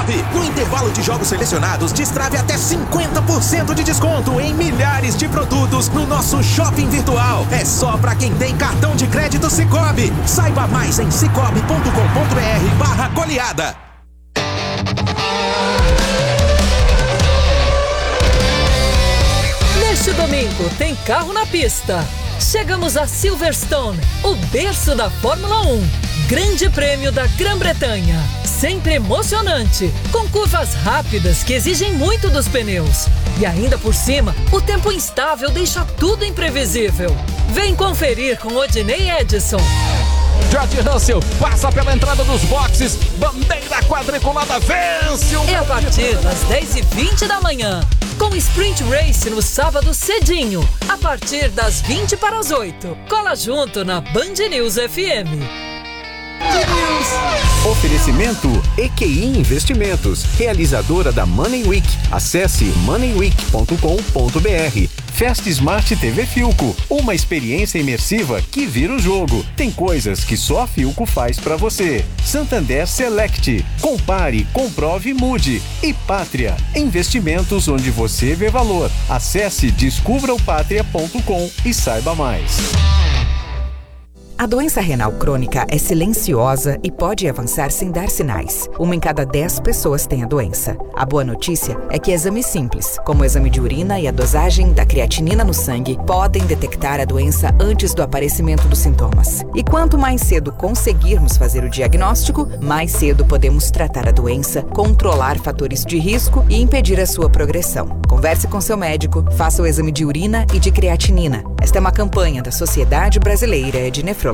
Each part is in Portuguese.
Cicobi. No intervalo de jogos selecionados, destrave até 50% de desconto em milhares de produtos no nosso shopping virtual. É só pra quem tem cartão de crédito Cicobi. Saiba mais em cicobi.com.br/goleada. Neste domingo tem carro na pista. Chegamos a Silverstone, o berço da Fórmula 1. Grande Prêmio da Grã-Bretanha. Sempre emocionante, com curvas rápidas que exigem muito dos pneus. E ainda por cima, o tempo instável deixa tudo imprevisível. Vem conferir com Odinei Edson. George Russell passa pela entrada dos boxes, bandeira quadriculada, vence É a partir das 10h20 da manhã, com Sprint Race no sábado cedinho, a partir das 7:50. Cola junto na Band News FM. Oferecimento EQI Investimentos, realizadora da Money Week. Acesse moneyweek.com.br. Fast Smart TV Philco, uma experiência imersiva que vira o jogo. Tem coisas que só a Philco faz pra você. Santander Select, compare, comprove e mude. E Pátria, investimentos onde você vê valor. Acesse descubraopatria.com e saiba mais. A doença renal crônica é silenciosa e pode avançar sem dar sinais. 1 em cada 10 pessoas tem a doença. A boa notícia é que exames simples, como o exame de urina e a dosagem da creatinina no sangue, podem detectar a doença antes do aparecimento dos sintomas. E quanto mais cedo conseguirmos fazer o diagnóstico, mais cedo podemos tratar a doença, controlar fatores de risco e impedir a sua progressão. Converse com seu médico, faça o exame de urina e de creatinina. Esta é uma campanha da Sociedade Brasileira de Nefrologia.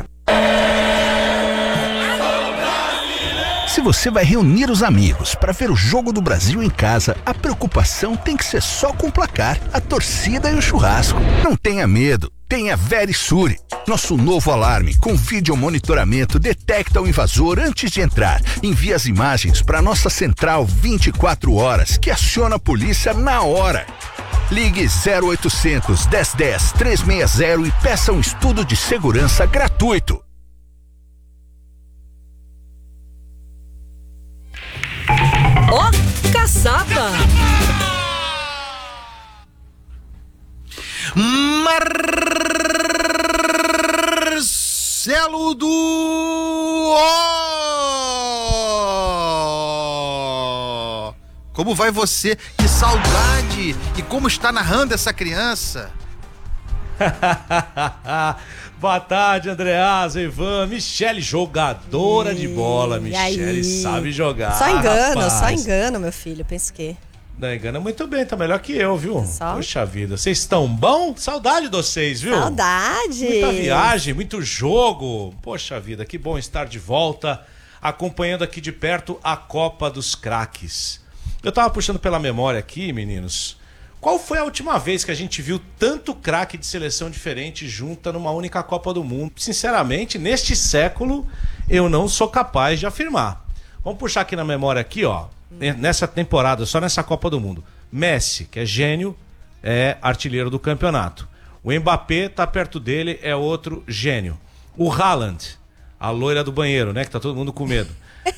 Se você vai reunir os amigos para ver o Jogo do Brasil em casa, a preocupação tem que ser só com o placar, a torcida e o churrasco. Não tenha medo, tenha Verisure. Nosso novo alarme com vídeo monitoramento detecta o invasor antes de entrar. Envia as imagens para nossa central 24 horas, que aciona a polícia na hora. Ligue 0800 1010 360 e peça um estudo de segurança gratuito. Ó, caçapa! Marcelo do... Como vai você? Que saudade! E como está narrando essa criança? Boa tarde, Andreasa, Ivan, Michele, jogadora de bola. Michele sabe jogar. Só engano, meu filho, penso que. Não, engana muito bem, tá melhor que eu, viu? Poxa vida, vocês estão bom? Saudade de vocês, viu? Saudade! Muita viagem, muito jogo. Poxa vida, que bom estar de volta, acompanhando aqui de perto a Copa dos Craques. Eu tava puxando pela memória aqui, meninos. Qual foi a última vez que a gente viu tanto craque de seleção diferente junta numa única Copa do Mundo? Sinceramente, neste século, eu não sou capaz de afirmar. Vamos puxar aqui na memória aqui, ó. Nessa temporada, só nessa Copa do Mundo. Messi, que é gênio, é artilheiro do campeonato. O Mbappé tá perto dele, é outro gênio. O Haaland, a loira do banheiro, né? Que tá todo mundo com medo.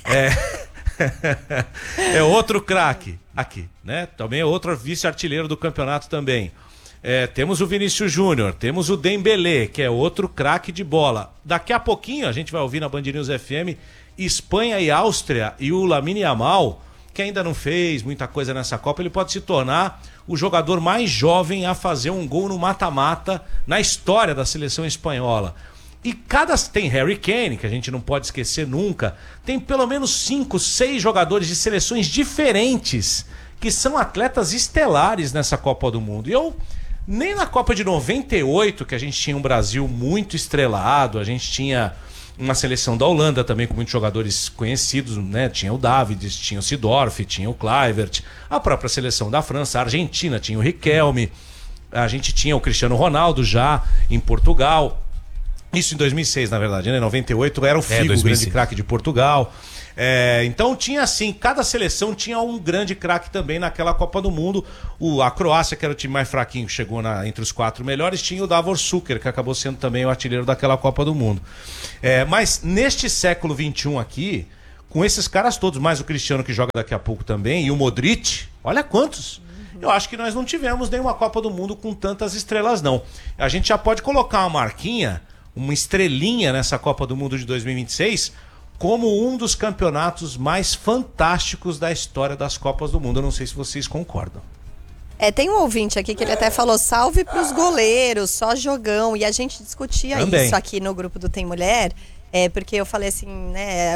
É outro craque aqui, né? Também é outro vice-artilheiro do campeonato também. Temos o Vinícius Júnior, temos o Dembélé, que é outro craque de bola. Daqui a pouquinho a gente vai ouvir na Band News FM Espanha e Áustria, e o Lamine Yamal, que ainda não fez muita coisa nessa Copa, ele pode se tornar o jogador mais jovem a fazer um gol no mata-mata na história da seleção espanhola. E tem Harry Kane, que a gente não pode esquecer nunca. Tem pelo menos 5, 6 jogadores de seleções diferentes que são atletas estelares nessa Copa do Mundo. E nem na Copa de 98, que a gente tinha um Brasil muito estrelado, a gente tinha uma seleção da Holanda também com muitos jogadores conhecidos, né? Tinha o Davids, tinha o Seedorf, tinha o Kluivert, a própria seleção da França, a Argentina tinha o Riquelme, a gente tinha o Cristiano Ronaldo já em Portugal. Isso em 2006, na verdade, né? Em 98 era o Figo, o grande craque de Portugal. Então tinha assim, cada seleção tinha um grande craque também naquela Copa do Mundo. A Croácia, que era o time mais fraquinho, que chegou entre os 4 melhores, tinha o Davor Šuker, que acabou sendo também o artilheiro daquela Copa do Mundo. Mas neste século XXI aqui, com esses caras todos, mais o Cristiano que joga daqui a pouco também, e o Modric, olha quantos. Eu acho que nós não tivemos nenhuma Copa do Mundo com tantas estrelas, não. A gente já pode colocar uma marquinha, uma estrelinha nessa Copa do Mundo de 2026, como um dos campeonatos mais fantásticos da história das Copas do Mundo. Eu não sei se vocês concordam. Tem um ouvinte aqui que ele até falou salve pros goleiros, só jogão. E a gente discutia também isso aqui no grupo do Tem Mulher, porque eu falei assim, né,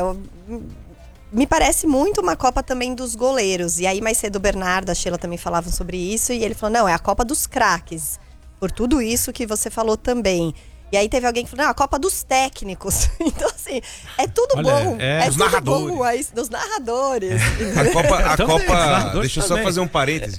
me parece muito uma Copa também dos goleiros. E aí mais cedo o Bernardo, a Sheila também falavam sobre isso, e ele falou, não, é a Copa dos craques, por tudo isso que você falou também. E aí teve alguém que falou, não, a Copa dos técnicos. Então, assim, é tudo bom. Dos tudo narradores. Bom, dos narradores. A Copa deixa eu só também fazer um parêntese.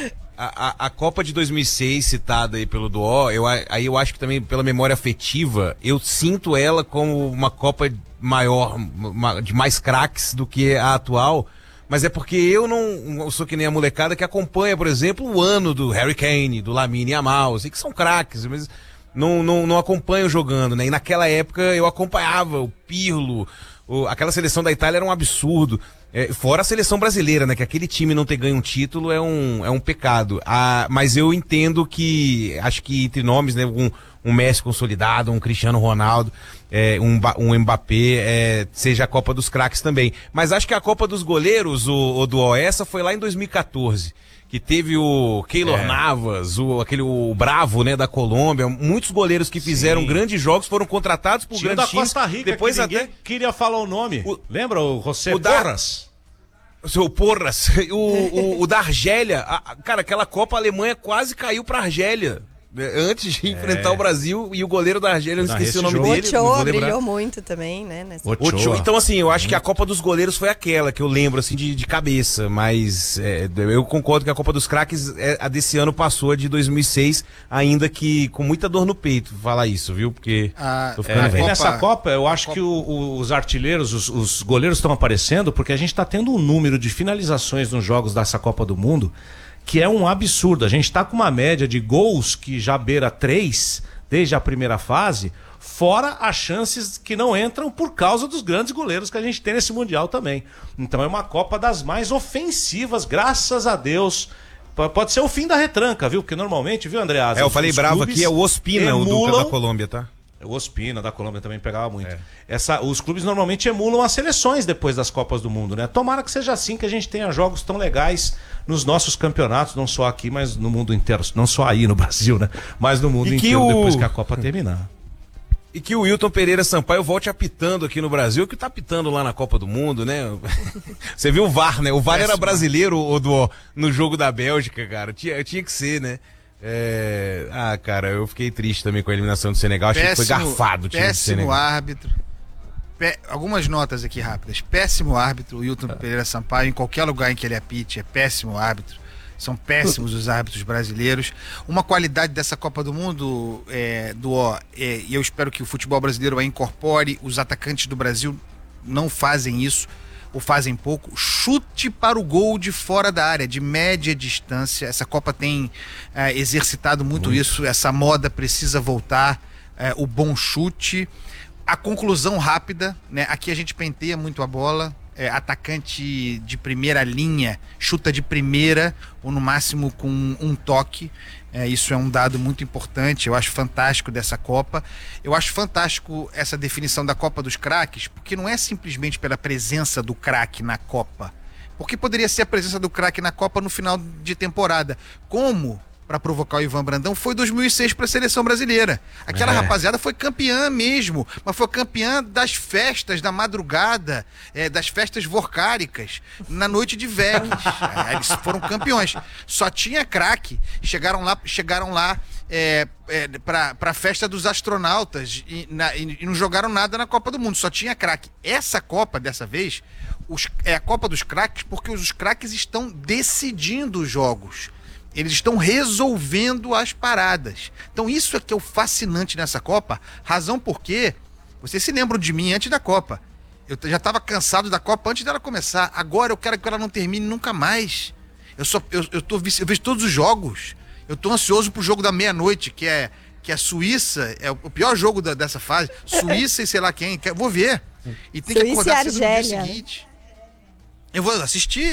A Copa de 2006, citada aí pelo Duó, eu acho que também pela memória afetiva, eu sinto ela como uma Copa maior, de mais craques do que a atual, mas é porque eu sou que nem a molecada que acompanha, por exemplo, o ano do Harry Kane, do Lamine Yamal, sei que são craques, mas não acompanho jogando, né? E naquela época eu acompanhava o Pirlo, aquela seleção da Itália era um absurdo. Fora a seleção brasileira, né? Que aquele time não ter ganho um título é um pecado. Mas eu entendo que, acho que entre nomes, né? Um Messi consolidado, um Cristiano Ronaldo, um Mbappé, seja a Copa dos craques também. Mas acho que a Copa dos goleiros, essa foi lá em 2014. Que teve o Keylor Navas, o Bravo, né, da Colômbia, muitos goleiros que fizeram grandes jogos, foram contratados por grandes times. Costa Rica, depois que ninguém queria falar o nome. Lembra o José Porras? O seu Porras. O da Argélia. Cara, aquela Copa a Alemanha quase caiu pra Argélia. Antes de enfrentar o Brasil, e o goleiro da Argélia, eu não esqueci o nome dele. O Ochoa brilhou muito também, né? Ochoa. Então, assim, eu acho que a Copa dos goleiros foi aquela que eu lembro, assim, de cabeça, mas eu concordo que a Copa dos craques, a desse ano passou, a de 2006, ainda que com muita dor no peito falar isso, viu? Porque tô ficando velho. E nessa Copa, eu acho que os artilheiros, os goleiros estão aparecendo, porque a gente está tendo um número de finalizações nos jogos dessa Copa do Mundo que é um absurdo. A gente está com uma média de gols que já beira 3 desde a primeira fase, fora as chances que não entram por causa dos grandes goleiros que a gente tem nesse Mundial também. Então é uma Copa das mais ofensivas, graças a Deus. Pode ser o fim da retranca, viu? Porque normalmente, viu, Andreasa? Eu falei bravo aqui, é o Ospina, o da Colômbia, tá? O Ospina da Colômbia também pegava muito. Os clubes normalmente emulam as seleções depois das Copas do Mundo, né? Tomara que seja assim, que a gente tenha jogos tão legais nos nossos campeonatos, não só aqui, mas no mundo inteiro. Não só aí no Brasil, né? Mas no mundo inteiro, depois que a Copa terminar. E que o Wilton Pereira Sampaio volte apitando aqui no Brasil, que tá apitando lá na Copa do Mundo, né? Você viu o VAR, né? O VAR era brasileiro no jogo da Bélgica, cara. Tinha que ser, né? Cara, eu fiquei triste também com a eliminação do Senegal. Achei que foi garfado o time do Senegal. Péssimo árbitro. Algumas notas aqui rápidas. Péssimo árbitro, o Wilton Pereira Sampaio. Em qualquer lugar em que ele apite, é péssimo árbitro. São péssimos os árbitros brasileiros. Uma qualidade dessa Copa do Mundo, e eu espero que o futebol brasileiro a incorpore. Os atacantes do Brasil não fazem isso, ou fazem pouco. Chute para o gol de fora da área, de média distância. Essa Copa tem exercitado muito isso. Essa moda precisa voltar. O bom chute. A conclusão rápida, né? Aqui a gente penteia muito a bola. Atacante de primeira linha chuta de primeira ou no máximo com um toque. Isso é um dado muito importante. Eu acho fantástico dessa Copa. Eu acho fantástico essa definição da Copa dos craques, porque não é simplesmente pela presença do craque na Copa, porque poderia ser a presença do craque na Copa no final de temporada, como, para provocar o Ivan Brandão, foi 2006 para a seleção brasileira. Aquela rapaziada foi campeã mesmo, mas foi campeã das festas da madrugada, das festas vorcáricas, na noite de Vegas. Eles foram campeões. Só tinha craque. Chegaram lá para a festa dos astronautas e não jogaram nada na Copa do Mundo. Só tinha craque. Essa Copa, dessa vez, é a Copa dos craques, porque os craques estão decidindo os jogos. Eles estão resolvendo as paradas. Então isso é que é o fascinante nessa Copa. Razão porque vocês se lembram de mim antes da Copa. Eu já estava cansado da Copa antes dela começar. Agora eu quero que ela não termine nunca mais. Eu vejo todos os jogos. Eu estou ansioso pro jogo da meia-noite, que a Suíça é o pior jogo dessa fase. Suíça e sei lá quem. Vou ver. E tem que acordar cedo no dia Argélia. seguinte. Eu vou assistir